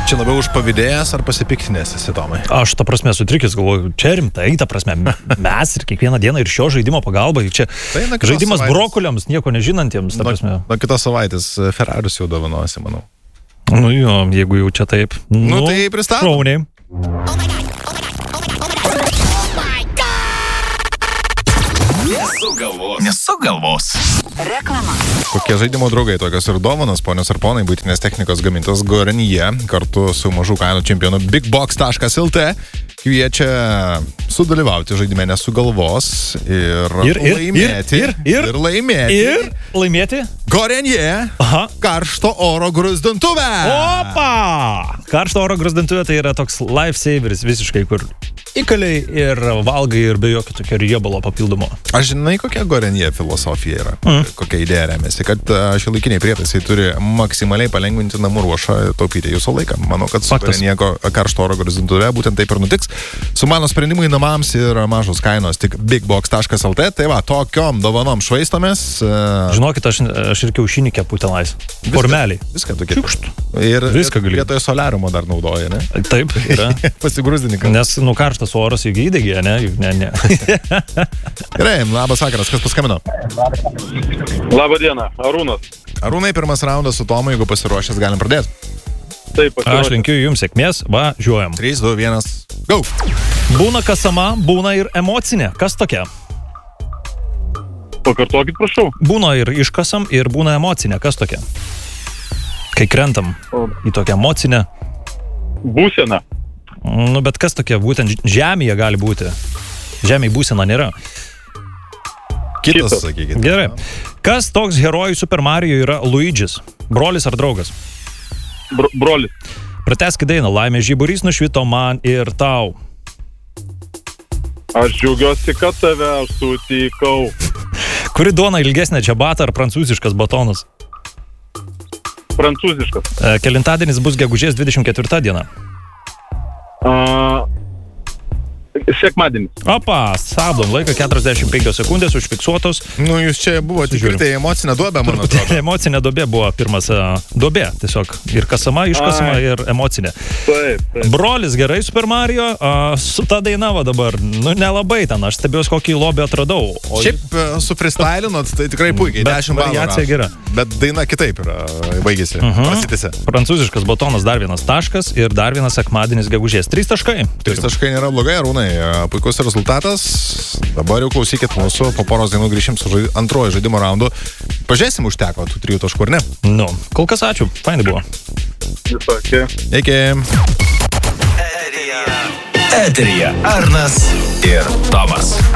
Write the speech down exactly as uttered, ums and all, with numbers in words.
Čia labiau už pavydėjęs ar pasipiktinės esi, Tomai? Aš, ta prasme, sutrikęs, galvoju, čia rimtai, ta prasme, mes ir kiekvieną dieną ir šio žaidimo pagalba, čia tai, na, žaidimas savaitės... brokuliams, nieko nežinantiems, ta prasme. Na, na kitos savaitės Ferrarius jau dovanosi, manau. Nu jo, jeigu jau čia taip. Nu, nu tai pristatom. Šauniai. Nesugalvos. Nesugalvos. Reklama. Kokie žaidimo draugai, tokios ir dovanos, ponios ir ponai, būtinės technikos gamintos Gorenje kartu su mažų kainų čempionu big box taškas el t kviečia sudalyvauti žaidime Nesugalvos ir, ir, ir laimėti. Ir, ir, ir, ir laimėti. Ir laimėti. Gorenje karšto oro gruzdintuvę. Opa! Karšto oro gruzdintuvė tai yra toks lifesaveris visiškai, kur įkaliai ir valgai ir be jokio tokio riebalo papildomo. Aš žinai, kokia Gorenje filosofija yra, mm. kokia idėja remiasi, kad šiuolaikiniai prietaisai turi maksimaliai palengvinti namų ruošą, taupyti jūsų laiką. Manau, kad su Gorenje karšto oro gruzdintuvė būtent taip ir nutiks. Su mano sprendimai namams ir mažos kainos tik big box taškas el t. Tai va, tokiom dovanom švaistomės. Žinokit, aš, aš ir kiaušinį kepu tenais. Formeliai. Viską tu kepi. Ir viską gali. Vietoje soliariumo dar naudoja, ne? Taip, yra. Pasigrūzdinikas. Nes nu karštas oras įgi įdegė, ne? Ne, ne. Gerai, labas vakaras, kas paskambino? Labą dieną, Arūnas. Arūnai, pirmas raundas su Tomu, jeigu pasiruošęs, galim pradėti. Taip, pasiruošęs. Aš linkiu jums sėkmės, važiuojam. trys, du, vienas, go! Būna kasama, būna ir emocinė. Kas tokia? Pakartokit, prašau. Būna ir iškasam, ir būna emocinė. Kas tokia? Kai krentam į tokią emocinę. Būsena. Nu, bet kas tokia? Būtent žemėje gali būti. Žemėje būsena nėra. Kitas, Kitas. sakykite. Gerai. Kas toks herojus Super Mario yra Luigis? Brolis ar draugas? Bro, brolis. Pratęskit dainą. Laimė žiburys nušvito man ir tau. Aš džiaugiuosi, kad tave aš sutikau. Kuri duona ilgesnė, ciabatta ar prancūziškas batonas? Prancūziškas. Kelintadienis bus gegužės dvidešimt ketvirta diena. Uh, sekmadienis. Opa, stabdom laiką, keturiasdešimt penkios sekundės užfiksuotos. Nu, jūs čia buvote tikrai emocinė duobė, man atrodo. Emocinė duobė buvo pirmas uh, duobė, tiesiog ir kasama, iškasama Ai. ir emocinė. Taip, taip. Brolis gerai Super Mario, uh, su ta daina va dabar, nu nelabai ten, aš stebėjos kokį lobį atradau. O... Šiaip uh, su freestylinot, tai tikrai puikiai, dešimt balų. Gera. Bet daina kitaip yra, baigėsi, uh-huh. pasitėse. Prancūziškas batonas, dar vienas taškas ir dar vienas sekmadienis gegužės. Trys taškai. Trys taškai nėra blogai, Arūnai. Puikus rezultatas. Dabar jau klausykit mūsų, po poros dienų grįšim su žaid... antrojo žaidimo raundu. Pažiūrėsim, užteko tų trijų taškų, ar ne? Nu, kol kas ačiū, fainai buvo. Visokie. Iki. Eteryje Arnas ir Tomas.